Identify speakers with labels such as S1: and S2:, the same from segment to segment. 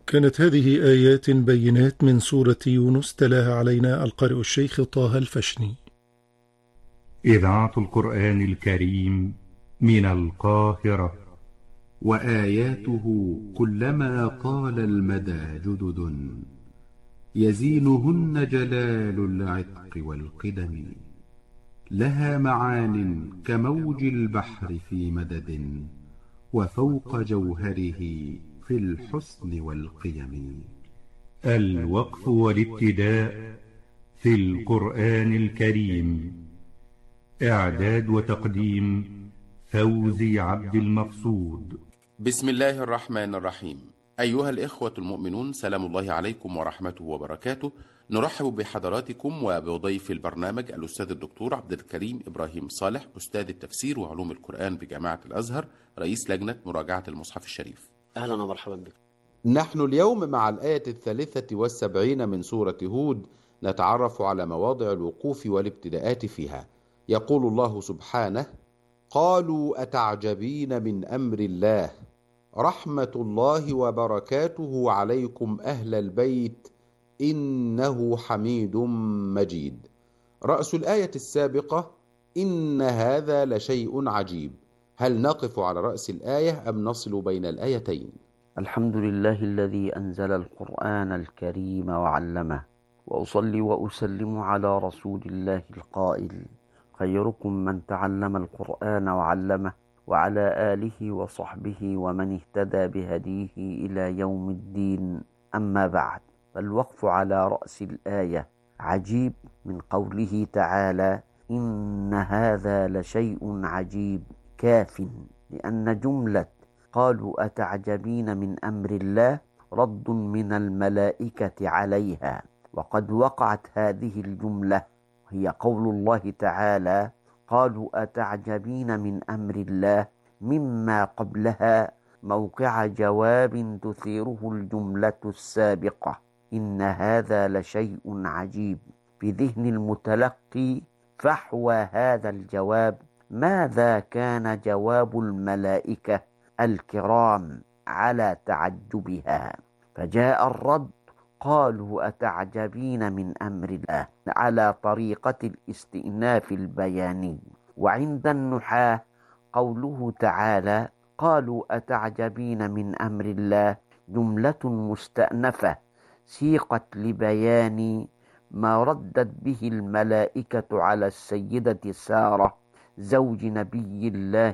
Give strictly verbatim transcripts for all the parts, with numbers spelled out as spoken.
S1: كانت هذه آيات بينات من سورة يونس، تلاها علينا القارئ الشيخ طه الفشني.
S2: إذاعة القرآن الكريم من القاهرة.
S3: وآياته كلما طال المدى جدد، يزينهن جلال العتق والقدم. لها معان كموج البحر في مدد، وفوق جوهره في الحسن والقيم.
S2: الوقف والابتداء في القرآن الكريم. إعداد وتقديم فوزي عبد المقصود.
S4: بسم الله الرحمن الرحيم. أيها الإخوة المؤمنون، سلام الله عليكم ورحمته وبركاته. نرحب بحضراتكم وبضيف البرنامج الأستاذ الدكتور عبد الكريم إبراهيم صالح، أستاذ التفسير وعلوم القرآن بجامعة الأزهر، رئيس لجنة مراجعة المصحف الشريف.
S5: أهلا ومرحبا بك.
S3: نحن اليوم مع الآية الثالثة والسبعين من سورة هود، نتعرف على مواضع الوقوف والابتداءات فيها. يقول الله سبحانه: قالوا أتعجبين من أمر الله، رحمة الله وبركاته عليكم أهل البيت، إنه حميد مجيد. رأس الآية السابقة: إن هذا لشيء عجيب. هل نقف على رأس الآية أم نصل بين الآيتين؟
S5: الحمد لله الذي أنزل القرآن الكريم وعلمه، وأصلي وأسلم على رسول الله القائل: خيركم من تعلم القرآن وعلمه، وعلى آله وصحبه ومن اهتدى بهديه إلى يوم الدين. أما بعد، فالوقف على رأس الآية عجيب من قوله تعالى: إن هذا لشيء عجيب، كاف، لأن جملة قالوا أتعجبين من أمر الله رد من الملائكة عليها، وقد وقعت هذه الجملة هي قول الله تعالى: قالوا أتعجبين من أمر الله، مما قبلها موقع جواب تثيره الجملة السابقة: إن هذا لشيء عجيب، في ذهن المتلقي فحوى هذا الجواب ماذا كان جواب الملائكة الكرام على تعجبها، فجاء الرد: قالوا أتعجبين من أمر الله، على طريقة الاستئناف البياني. وعند النحاة قوله تعالى: قالوا أتعجبين من أمر الله، جملة مستأنفة سيقت لبيان ما ردت به الملائكة على السيدة سارة زوج نبي الله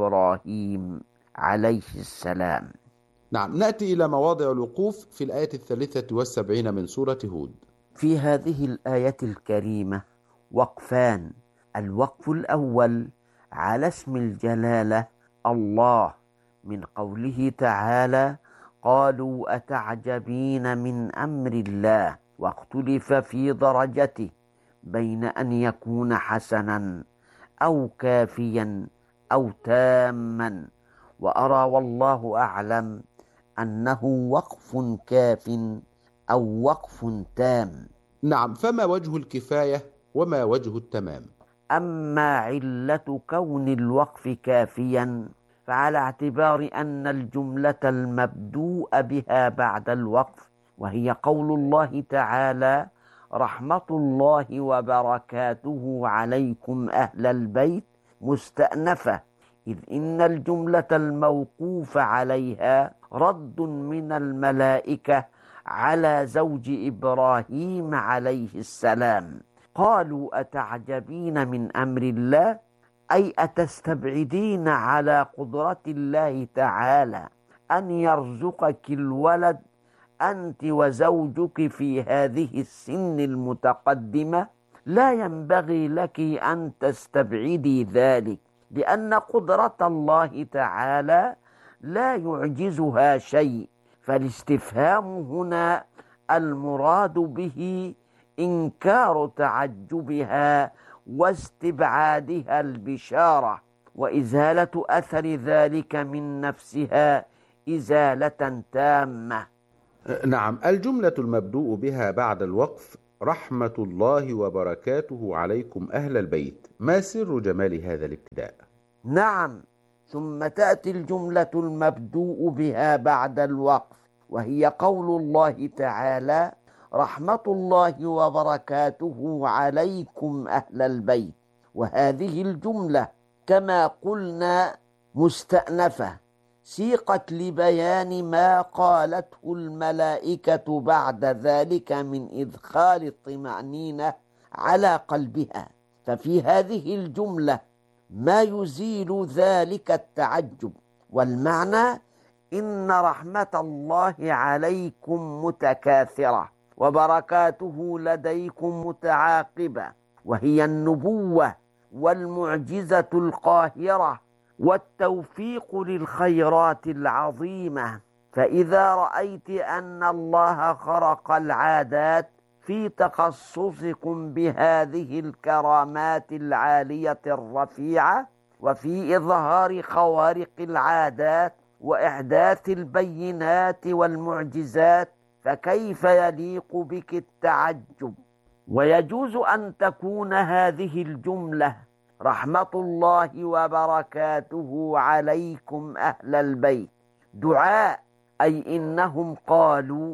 S5: إبراهيم عليه السلام.
S3: نعم، نأتي إلى مواضع الوقوف في الآية الثالثة والسبعين من سورة هود.
S5: في هذه الآية الكريمة وقفان. الوقف الأول على اسم الجلالة الله، من قوله تعالى: قالوا أتعجبين من أمر الله، واختلف في درجته بين أن يكون حسنا أو كافيا أو تاما، وأرى والله أعلم أنه وقف كاف أو وقف تام.
S3: نعم، فما وجه الكفاية وما وجه التمام؟
S5: أما علة كون الوقف كافيا فعلى اعتبار أن الجملة المبدوء بها بعد الوقف، وهي قول الله تعالى: رحمة الله وبركاته عليكم أهل البيت، مستأنفة، إذ إن الجملة الموقوف عليها رد من الملائكة على زوج إبراهيم عليه السلام. قالوا أتعجبين من أمر الله، أي أتستبعدين على قدرة الله تعالى أن يرزقك الولد أنت وزوجك في هذه السن المتقدمة؟ لا ينبغي لك أن تستبعدي ذلك، لأن قدرة الله تعالى لا يعجزها شيء. فالاستفهام هنا المراد به إنكار تعجبها واستبعادها البشارة، وإزالة أثر ذلك من نفسها إزالة تامة.
S3: نعم، الجملة المبدوء بها بعد الوقف: رحمة الله وبركاته عليكم أهل البيت. ما سر جمال هذا الابتداء؟
S5: نعم، ثم تأتي الجملة المبدوء بها بعد الوقف وهي قول الله تعالى: رحمة الله وبركاته عليكم أهل البيت. وهذه الجملة كما قلنا مستأنفة، سيقت لبيان ما قالته الملائكة بعد ذلك من إدخال الطمأنينة على قلبها. ففي هذه الجملة ما يزيل ذلك التعجب، والمعنى إن رحمة الله عليكم متكاثرة وبركاته لديكم متعاقبة، وهي النبوة والمعجزة القاهرة والتوفيق للخيرات العظيمة. فإذا رأيت أن الله خرق العادات في تخصصكم بهذه الكرامات العالية الرفيعة، وفي إظهار خوارق العادات وإحداث البينات والمعجزات، فكيف يليق بك التعجب؟ ويجوز أن تكون هذه الجملة رحمة الله وبركاته عليكم أهل البيت دعاء، أي إنهم قالوا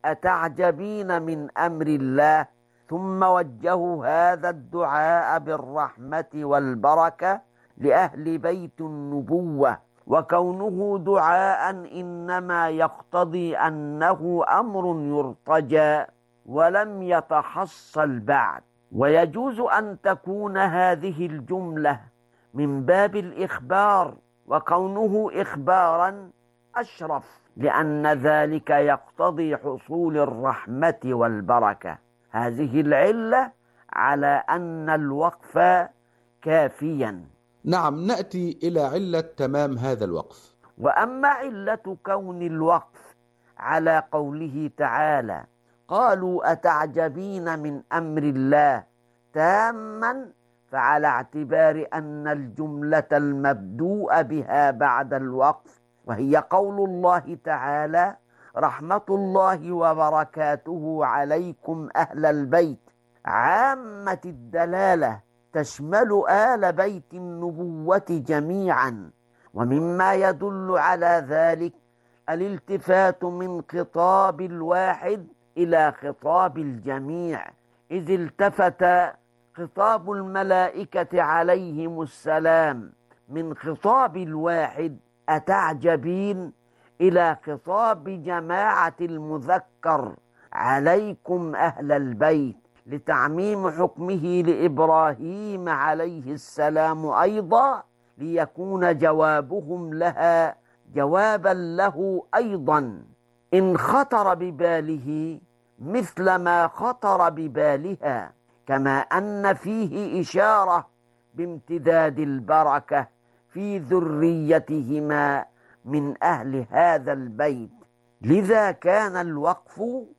S5: أتعجبين من أمر الله، ثم وجهوا هذا الدعاء بالرحمة والبركة لأهل بيت النبوة. وكونه دعاء إنما يقتضي أنه أمر يرتجى ولم يتحصل بعد. ويجوز أن تكون هذه الجملة من باب الإخبار، وكونه إخبارا أشرف لأن ذلك يقتضي حصول الرحمة والبركة. هذه العلة على أن الوقف كافيا.
S3: نعم، نأتي إلى علة تمام هذا الوقف.
S5: وأما علة كون الوقف على قوله تعالى: قالوا أتعجبين من أمر الله تاما، فعلى اعتبار أن الجملة المبدوء بها بعد الوقف، وهي قول الله تعالى: رحمة الله وبركاته عليكم أهل البيت، عامة الدلالة تشمل آل بيت النبوة جميعا. ومما يدل على ذلك الالتفات من خطاب الواحد إلى خطاب الجميع، إذ التفت خطاب الملائكة عليهم السلام من خطاب الواحد أتعجبين إلى خطاب جماعة المذكر عليكم أهل البيت، لتعميم حكمه لإبراهيم عليه السلام أيضا، ليكون جوابهم لها جوابا له أيضا إن خطر بباله مثل ما خطر ببالها، كما أن فيه إشارة بامتداد البركة في ذريتهما من أهل هذا البيت، لذا كان الوقف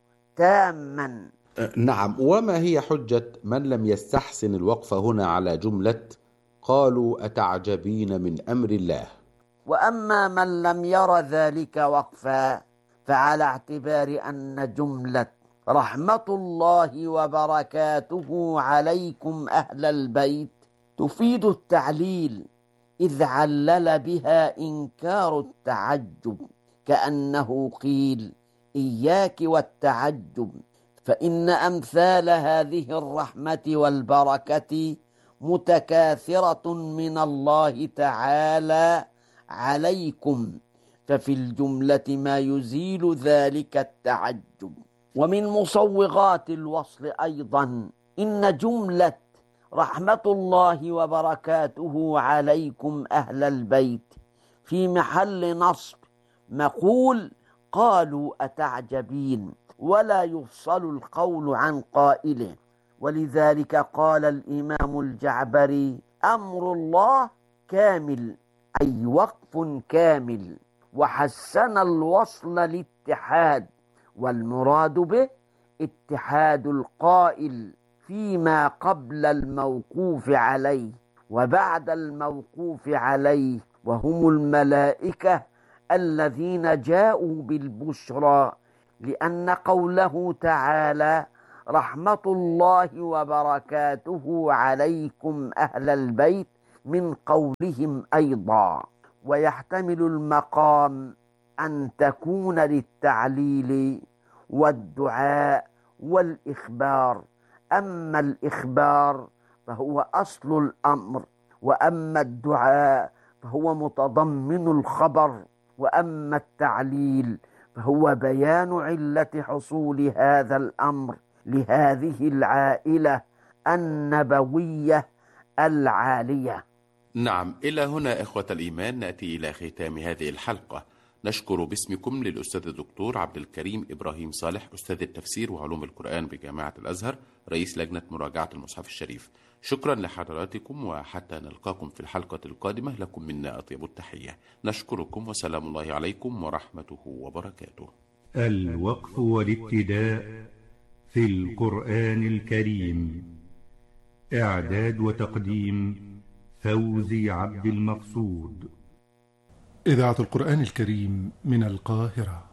S5: تاما.
S3: نعم، وما هي حجة من لم يستحسن الوقف هنا على جملة قالوا أتعجبين من أمر الله؟
S5: وأما من لم ير ذلك وقفا فعلى اعتبار أن جملة رحمة الله وبركاته عليكم أهل البيت تفيد التعليل، إذ علل بها إنكار التعجب، كأنه قيل إياك والتعجب، فإن أمثال هذه الرحمة والبركة متكاثرة من الله تعالى عليكم، ففي الجملة ما يزيل ذلك التعجب. ومن مصوغات الوصل أيضا إن جملة رحمة الله وبركاته عليكم أهل البيت في محل نصب مقول قالوا أتعجبين، ولا يفصل القول عن قائله، ولذلك قال الإمام الجعبري: أمر الله كامل، أي وقف كامل، وحسن الوصل للاتحاد، والمراد به اتحاد القائل فيما قبل الموقوف عليه وبعد الموقوف عليه، وهم الملائكة الذين جاءوا بالبشرى، لأن قوله تعالى رحمة الله وبركاته عليكم أهل البيت من قولهم أيضا. ويحتمل المقام أن تكون للتعليل والدعاء والإخبار. أما الإخبار فهو أصل الأمر، وأما الدعاء فهو متضمن الخبر، وأما التعليل فهو بيان علة حصول هذا الأمر لهذه العائلة النبوية العالية.
S4: نعم، إلى هنا إخوة الإيمان نأتي إلى ختام هذه الحلقة. نشكر باسمكم للأستاذ الدكتور عبد الكريم إبراهيم صالح، أستاذ التفسير وعلوم القرآن بجامعة الأزهر، رئيس لجنة مراجعة المصحف الشريف. شكرا لحضراتكم، وحتى نلقاكم في الحلقة القادمة لكم منا أطيب التحية. نشكركم، وسلام الله عليكم ورحمته وبركاته.
S2: الوقف والابتداء في القرآن الكريم، إعداد وتقديم فوزي عبد المقصود.
S1: إذاعة القرآن الكريم من القاهرة.